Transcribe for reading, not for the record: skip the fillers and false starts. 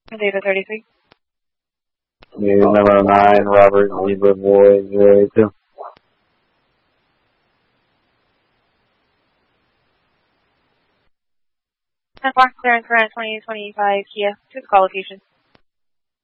Data 33. News number 9, Robert Zebra Boy 082. And Fox clearance for 2025 Kia to the call location.